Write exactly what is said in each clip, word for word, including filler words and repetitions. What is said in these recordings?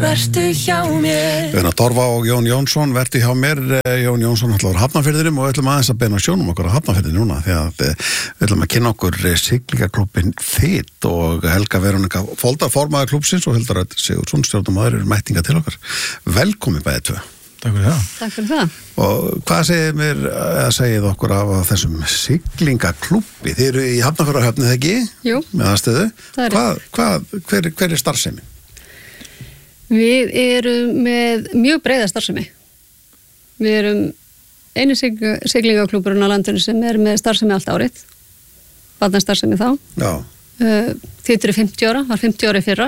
vertu hjá mér. Við erum að Torfa og Jón Jónsson, vertu hjá mér. Jón Jónsson ætlar á Hafnarfirðinum og við ætlum aðeins að beina sjónum okkur á Hafnarfirði núna því að við ætlum að kynna okkur siglingaklúbbinn Fit og Helga Veronika Folda, formaður klúbbsins og Hildur Örn Sigurðsson, stjórnarmaður, eru mættinga til okkar. Velkomin bæði tvö. Takk fyrir það. Takk fyrir það. Og hvað segir mér að segið okkur af þessum siglingaklúbbi? Þið eru í Hafnarfjarðarhöfni, þegar ekki? Jú. Með aðstöðu. Það er Hvað, hvað, hver, hver er starfsemi? Við erum með mjög breiða starfsemi. Við erum einu siglingaklúbburinn á landinu sem er með starfsemi allt árið. Barnastarfsemi þá. Já. Þið eru fimmtíu ára, var fimmtíu ára í fyrra.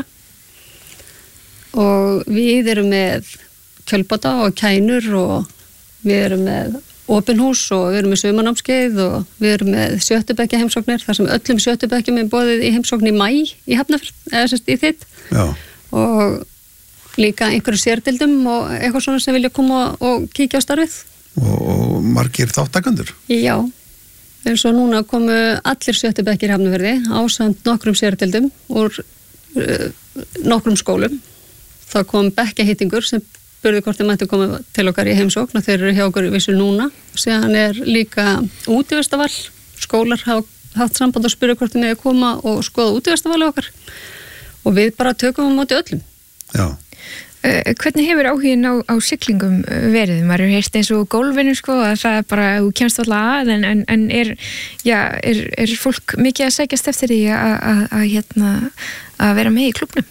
Og við erum með kjölbáta og kænur og við erum með opin hús og við erum með sumarnámskeið og við erum með sjöttubekkja heimsóknir þar sem öllum sjöttubekkjum er boðið í heimsókn í maí í Hafnarfjörð, eða sérst í Þitt. Já. Og líka einhverju sérdildum og eitthvað svona sem vilja koma og kíkja á starfið. Og, og margir þáttakandur? Já, eins og núna komu allir sjöttubekkir í Hafnarfirði ásamt nokkrum sérdildum úr uh, nokkrum skólum. Það kom bekkjahittingur sem spurði hvort þeir mættu koma til okkar í heimsókn og þeir eru hjá okkur vissu núna. Síðan er líka útivistarvall. Skólar hafa haft samband og spurði hvort þeir með að koma og skoða útivistarvalli okkar. Og við bara tökum á móti öllum. Já. Uh, hvernig hefur áhugin á, á siglingum verið? Maður hefur heyrt eins og gólfinu sko að það er bara, þú kemst alltaf að en, en, en er, já, er, er fólk mikið að sækjast eftir því að, að, að, hérna, að vera með í klúbbnum?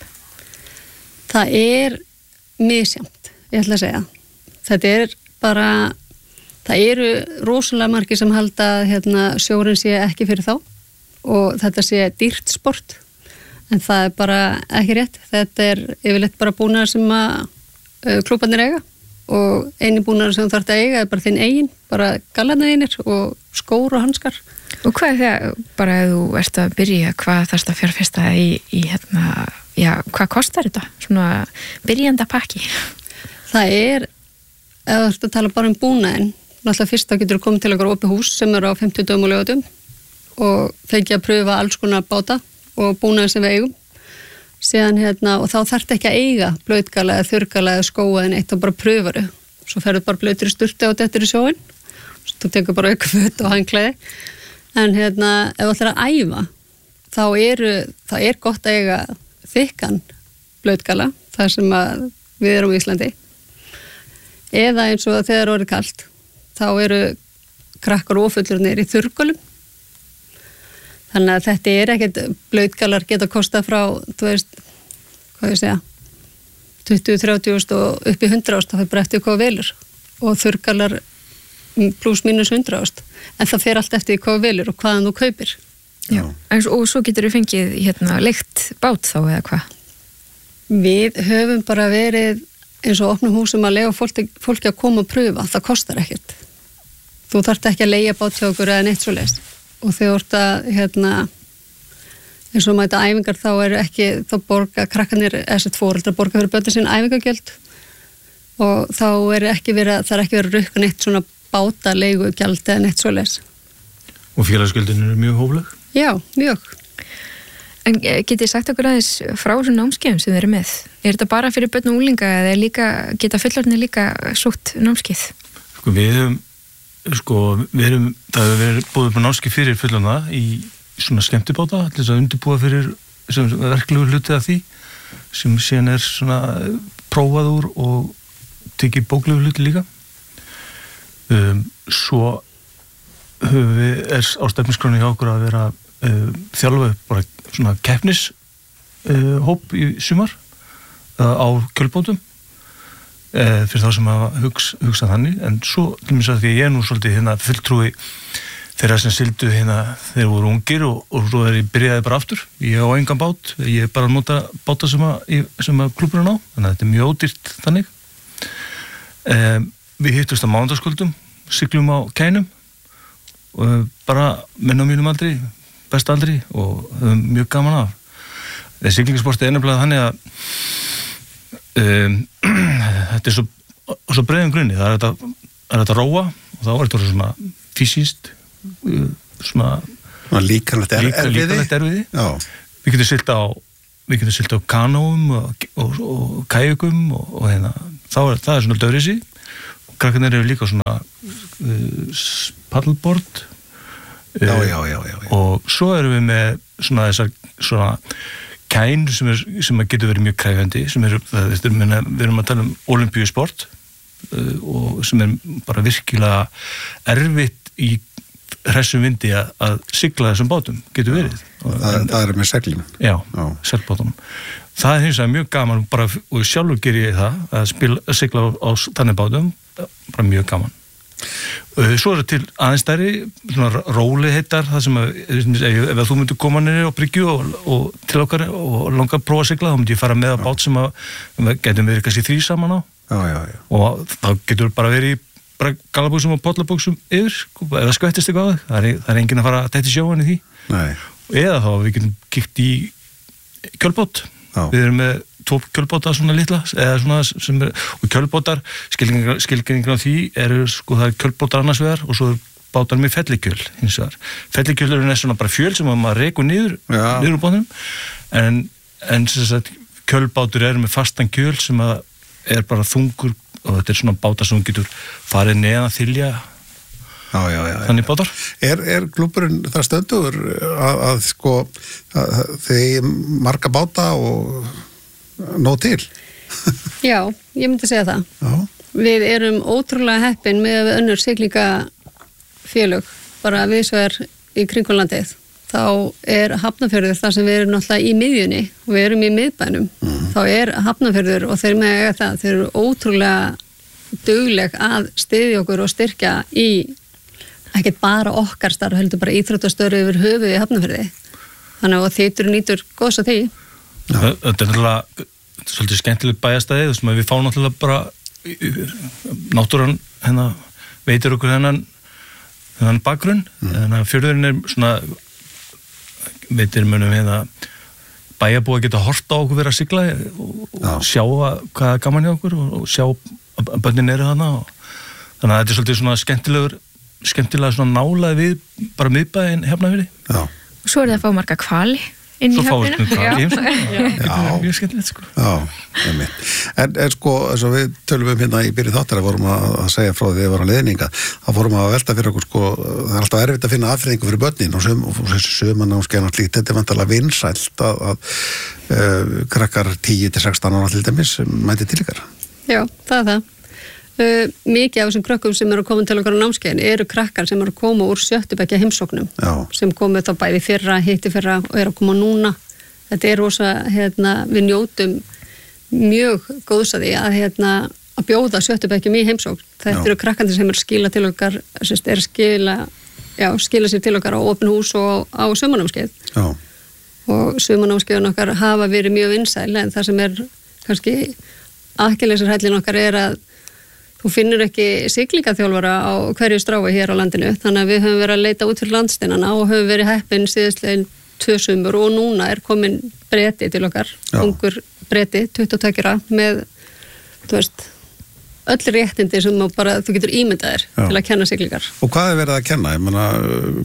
Það er misjafnt, ég ætla að segja. Þetta er bara, það eru rosalega margir sem halda hérna, sjórinn sé ekki fyrir þá og þetta sé dýrt sport. En það er bara ekki rétt. Þetta er yfirleitt bara búnaðar sem að uh, klúbbarnir eiga og eini búnaðar sem þú þarft að eiga er bara þinn eigin, bara gallarnir þínir og skór og hanskar. Og hvað er það, bara ef þú ert að byrja, hvað þarfst að fjárfesta í, í hérna, já, hvað kostar þetta? Svona byrjanda pakki? Það er, ef þú ert að tala bara um búnaðin, náttúrulega fyrst þá getur þú komið til okkur opið hús sem eru á fimmtíu dögum og lögatum og fengið að pröfa alls konar báta og búnaði sem við eigum síðan hérna og þá þarftu ekki að eiga blautkala eða þurrkala eða skóa en eitt og bara pröfaru svo ferðu bara blautir í sturtu og dettur í sjóin svo þú tekur bara auka föt og handklæði en hérna ef þú ætlar að æfa þá eru, það er gott að eiga þykkan blautkala þar sem að við erum í Íslandi eða eins og þegar orðið kalt þá eru krakkar ofullurnir í þurrkölum. Þannig að þetta er ekkert blautgalar geta kostað frá, þú veist, hvað ég segja, tuttugu til þrjátíu þúsund og upp í hundrað þúsund, það er bara eftir hvað velur. Og þurrgalar pluss mínus hundrað þúsund. En það fer allt eftir hvað velur og hvaðan þú kaupir. Já. En, og svo getur þú fengið hérna, leikt bát þá eða hvað? Við höfum bara verið eins og opnum húsum að lega fólki, fólki að koma að pröfa. Það kostar ekkert. Þú þarft ekki að leigja bát hjá okkur eða neitt svo leist. Og þegar þú ert að, hérna, eins og mæta æfingar, þá er ekki, þá borga krakkanir, eða sett foreldrar borga fyrir börnin sín æfingagjöld og þá er ekki verið, það er ekki verið að rukka neitt svona báta leigugjald eða neitt svoleiðis. Og félagsgjöldin eru mjög hófleg? Já, mjög. En getið sagt okkur aðeins frá þessum námskeiðum sem þið eru með? Er þetta bara fyrir börn og unglinga eða líka, geta fullorðnir líka sótt námskeið? Sko við höfum Sko, við erum, það hefur verið búið upp á námskeið fyrir fullorðna í svona skemmtibáta, til þess að undirbúa fyrir sem verklegu hluti af því sem síðan er svona prófað úr og tekið bóklegu hluti líka. Um, svo höfum við, er á stefniskráni hjá okkur að vera uh, þjálfa upp bara svona keppnis uh, hóp í sumar uh, á kjölbátum. Eh, fyrir þá sem að hugsa, hugsa þannig en svo, til mér að því að ég er nú svolítið hérna fulltrúi þeirra sem sildu hérna þeir voru ungir og, og svo er ég byrjaði bara aftur ég á engan bát, ég er bara að nota báta sem að, sem að klúbburinn á þannig að þetta er mjög ódýrt þannig eh, við hittust á mánudagskvöldum siglum á kænum og bara menn á mínum aldri besta aldri og höfum mjög gaman af þegar siglingasporti er nefnilega þannig að Um, þetta er svo, svo breiðum grunni það er þetta, er þetta róa og þá er þetta svona fysiskt svona líkanlegt erfiði líkanlegt erfiði við getum silt á við getum silt á kanóum og, og, og kajökum og, og hérna, þá er það er svona döðrisi og krakkarnir eru líka svona uh, paddleboard já, uh, já, já, já, já. Og svo erum við með svona þessar svona kæn sem, er, sem getur verið mjög kræfandi sem er, það, við, erum, við erum að tala um olimpíusport uh, og sem er bara virkilega erfitt í hressum vindi að, að sigla þessum bátum getur verið. Það, það er með seglinu. Já, seglbátunum. Það er hins vegar mjög gaman bara, og sjálfur ger ég það að, spila, að sigla á, á þannig bátum bara mjög gaman. Svo er það til aðeins stærri svona róli heitar það sem að ef, ef þú myndir koma niður á bryggju og, og til okkar og langa að prófa að sigla þá myndi ég fara með á bát sem að getum verið kannski þrý saman á já, já, já. Og þá getur bara verið í bara galabóksum og pollabóksum yfir eða skvettist eitthvað það er, það er enginn að fara að tætti sjóan í því Nei. Eða þá við getum kíkt í kjölbót Já. Við erum með tvo kjölbóta svona litla eða svona sem er, og kjölbótar skilgreiningar á því eru sko það er kjölbótar annars vegar og svo er bátar með fellikjöl hins vegar. Fellikjölurinn er svona bara fjöl sem maður rekur niður Já. niður úr bátnum en, en sem sagt kjölbátur eru með fastan kjöl sem að er bara þungur og þetta er svona bátar sem getur farið neðan að þylja já, já, já, þannig bátar. Er, er klúburinn það stöndur að, að sko að, þeir marga báta og nóg til? Já, ég myndi segja það. Já. Við erum ótrúlega heppin með önnur siglingafélög bara viðsvegar í kringumlandið. Þá er Hafnarfjörður þar sem við erum náttúrulega í miðjunni og við erum í miðbænum. Mm. Þá er Hafnarfjörður og þeir með eiga það, þeir eru ótrúlega dugleg að styðja okkur og styrkja í ekkert bara okkar starf, heldur bara íþróttastöru yfir höfuð í Hafnarfjörði. Þannig að þýtur nýtur góðs að því. Ja. Þetta er náttúrulega svolítið skemmtileg bæjastæði, þess að við fáum náttúrulega bara náttúran hérna veitir okkur þennan þennan bakgrunn, mm. þannig að fjörðurinn er svona veitir munum við að bæjarbúa geta horta á okkur vera að sigla og, og sjá að, hvað er gaman hjá okkur og, og sjá að bönnin eru þarna og þannig að þetta er svolítið svona skemmtilegur skemmtilega svona nálaði við bara miðbæinn Hafnarfirði. Já. Og svo er það að fá marga hvali inn í höfnina. Svo fáist með hvali. Já. Mjög skemmtilegt sko. Já, einmitt. En, en sko, eins og við tölum um hérna í byrju þáttar að vorum að, að segja frá því við varum leðninga, þá fórum að velta fyrir okkur sko, það er alltaf erfitt að finna aðfriðingu fyrir börnin og sum, þessu sumanámskeið og slíkt, þetta er vantarlega vinsælt að, að uh, krakkar tíu til sextán ára til dæmis mæti til ykkar. Já, það er það. Uh, mikið af þessum krökkum sem eru að koma til okkar á námskeiðin eru krakkar sem eru að koma úr sjöttu bekkja heimsóknum Já. Sem komu þá bæði fyrra, hitti fyrra og eru að koma núna. Þetta er rosa, hérna, við njótum mjög góðs að því að, hérna, að bjóða sjöttu bekkjum í heimsókn. Þetta Já. eru krakkandi sem eru skila til okkar, sérst, er skila, já, skila sér til okkar á opin hús og á sumarnámskeið. Já. Og sumarnámskeiðin okkar hafa verið mjög vinsæl en það sem er kannski akkilesarhællin okkar er að þú finnur ekki siglingaþjálfara á hverju strái hér á landinu, þannig að við höfum verið að leita út fyrir landsteinana og höfum verið heppin síðastlegin tvö sumur og núna er komin Breti til okkar, Já. ungur Breti, tuttugu og tveggja ára, með, þú veist, öll réttindi sem bara, þú getur ímyndaðir til að kenna siglingar. Og hvað er verið að kenna? Ég meina,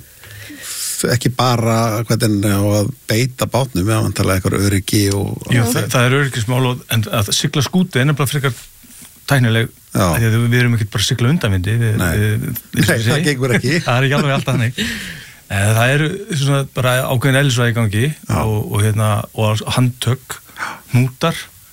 ekki bara hvernig á að beita bátnum, eða vantarlega eitthvað öryggi og... Jú, það, það er öryggismál og en að sigla skúti er nefnilega frekar tæknileg, því að við erum ekki bara að sigla undanvindi. Við, Nei, við, við, Nei það gengur ekki. Það er ekki alveg alltaf þannig. Það eru svona bara ákveðin eðlisfræði í gangi og, og, hérna, og handtök, hnútar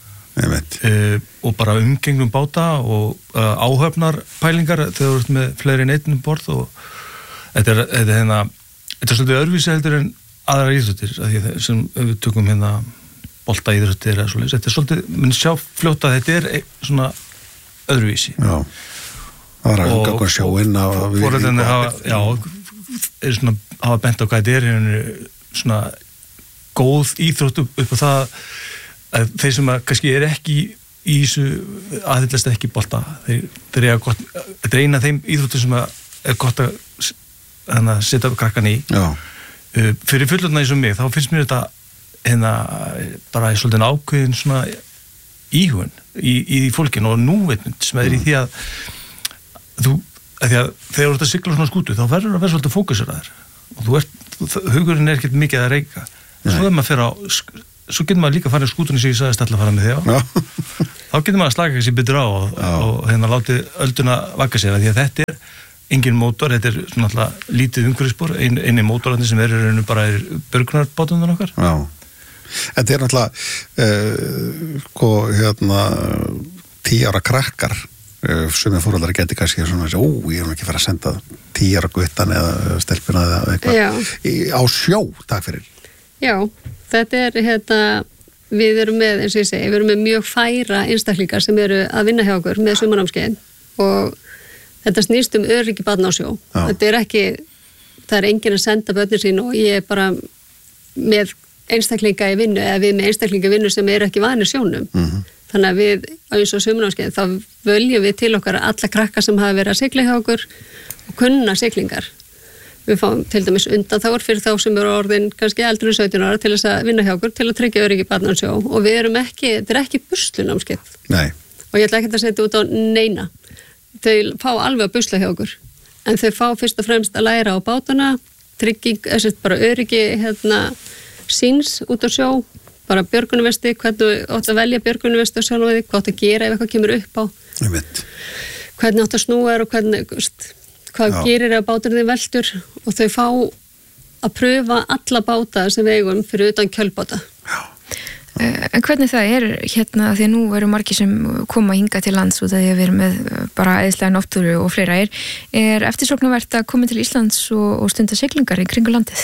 uh, og bara umgengnum báta og uh, áhöfnarpælingar þegar þú ert með fleiri en einn um borð og þetta er, þetta er, hérna, þetta er svolítið öðruvísi heldur en aðra íþróttir sem við tökum hérna bolta íþróttir eða svolítið. Þetta er svolítið, minn sjá fljóta að þetta er svona öðruvísi. Já, það var að hanga okkur sjóinn á... Og fóreldrarnir hafa, já, er svona, hafa bent á hvað þetta er svona góð íþrótt upp, upp á það að þeir sem að kannski er ekki í þessu aðhyllast ekki bolta, þeir, þeir eiga gott, þetta er eina af þeim íþróttir sem að er gott að, að setja upp krakkan í. Já. Uh, fyrir fullorðna eins og mig, þá finnst mér þetta hérna bara í svolítið ákveðin svona íhugun í, í fólkinu og núvitund sem er í því að þú, að því að þegar þú ert að sigla svona skútu þá verður að vera svolítið fókuseraður og þú ert, hugurinn er ekkert mikið að reyka svo er maður að fyrir á svo getur maður líka að fara í skútunni sem ég sagðist alltaf að fara með þig á. Þá getur maður að slaka þessi betur á og, og hérna látið ölduna vaka sér, því að þetta er engin mótor, þetta er svona alltaf lítið umhverfisspor, ein, eini mótorarnir sem eru rauninu bara er björgunarbátunum okkar. Já. Þetta er náttúrulega uh, sko, hérna tíu ára krakkar uh, sem er fórhaldar að geti kannski svona ó, ég er ekki að fara að senda tíu ára guttan eða stelpuna eða eitthvað í, á sjó, takk fyrir. Já, þetta er hérna, við erum með, eins og ég segi, við erum með mjög færa einstaklingar sem eru að vinna hjá okkur með sumarnámskeiðin og þetta snýst um öryggi barna á sjó. Já. Þetta er ekki, það er enginn að senda börnin sín og ég er bara með einstaklinga í vinnu eða við með einstaklinga í vinnu sem eru ekki vanir sjónum. Mm-hmm. Þannig að við, eins og sumarnámskeiðin, þá völjum við til okkar alla krakka sem hafa verið að sigla hjá okkur og kunna siglingar. Við fáum til dæmis undanþágur fyrir þá sem eru orðin kannski eldri en sautján ára til þess að vinna hjá okkur til að tryggja öryggi barna á sjó og við erum ekki, þetta er ekki buslunámskeið. Nei. Og ég ætla ekki að setja út á neina. Þau fá alveg að busla hjá okkur en þau fá fyrst og fremst að læra á bátana, trygging, þess að bara öryggi hérna síns út á sjó, bara björgunarvesti, hvernig átt að velja björgunarvesti og sjálf við því, hvað átt að gera ef eitthvað kemur upp á. Ég veit. Hvernig átt að snúa og hvernig, veist, hvað Já. Gerir ef báturinn þið veldur og þau fá að pröfa alla báta sem við eigum fyrir utan kjölbáta. Já. En hvernig það er hérna, því að nú eru margir sem koma hinga til lands út af því að við erum með bara eðslega náttúru og fleira er, er eftirsóknarvert að koma til Íslands og, og stunda siglingar í kringu landið?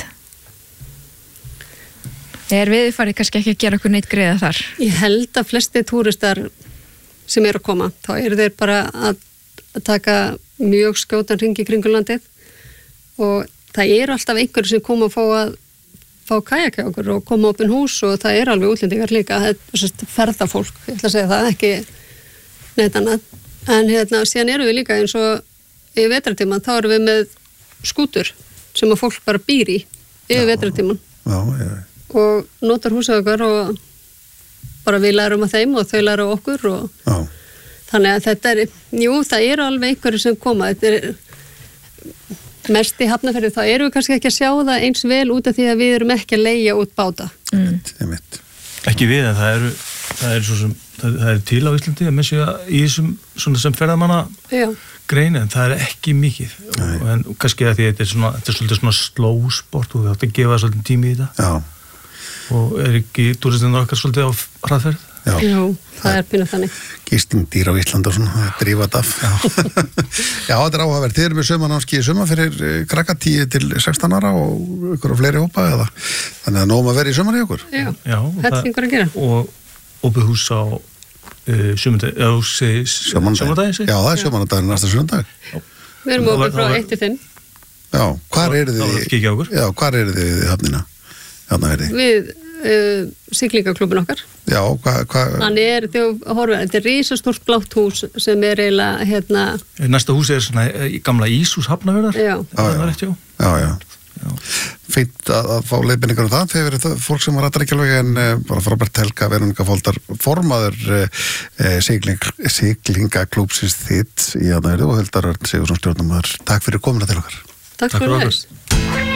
Er veðurfarið kannski ekki að gera okkur neitt greiða þar? Ég held að flesti túristar sem eru að koma, þá eru þeir bara að, að taka mjög skjótan hring í kringu landið og það eru alltaf einhverju sem koma að fá að fá kajak hjá okkur og koma opin hús og það er alveg útlendingar líka, þetta er ferðafólk, ég ætla að segja það, ekki neitt annað. En hérna, síðan eru við líka eins og í vetrartíman, þá eru við með skútur sem að fólk bara býr í yfir vetrartíman. Já, já. Og notar húsið okkar og bara við lærum að þeim og þau læra á okkur og já. Þannig að þetta er, jú, það eru alveg einhverju sem koma, þetta er mest í Hafnarfirði, þá erum við kannski ekki að sjá það eins vel út af því að við erum ekki að leigja út báta. Mm. Ekki við, en það eru, það eru svo sem, það, það eru til á Íslandi að messi í þessum svona sem ferðamanna grein, en það er ekki mikið. Og, en kannski að því að þetta er svona, þetta er svolítið svona slow sport og við áttum að gefa svolítið tími í þetta. Já. Og er ekki túristinnar okkar svolítið á hraðferð? Já. Jú, það er pínu þannig. Gistingdýr á Íslandi og svona, það drífa þetta af. Já. Já, þetta er áhugaverð. Þið eru með sumarnámski í sumar fyrir krakka tíu til sextán ára og ykkur á fleiri hópa eða. Þannig að nóg maður verið í sumar í okkur. Já, þetta er yngur að gera. Og opið hús á uh, sumardagi, eða þú segir sumardagi? Já, það er sumardaginn næsta sundag. Við erum opið frá eitt til fimm. Já, hvar eru þið? Já, hvar eru þið í höfnina? Við Uh, siglingaklúbin okkar. Já, hvað hva? Hann er, þegar horfum við, þetta er risastórt blátt hús sem er eiginlega hérna... Næsta hús er svona gamla íshús Hafnarfjarðar. Já. Já, já. Já, já. já. Fínt að, að fá leiðbeiningar um það, þegar verið það fólk sem var rættar ekki alveg en uh, bara frábært Helga Veronika Foldar formaður uh, sigling, siglingaklúbsins þitt í Hafnarfjarði og Hildar Örn Sigurðsson stjórnarmaður. Takk fyrir komuna til okkar. Takk, Takk fyrir þess.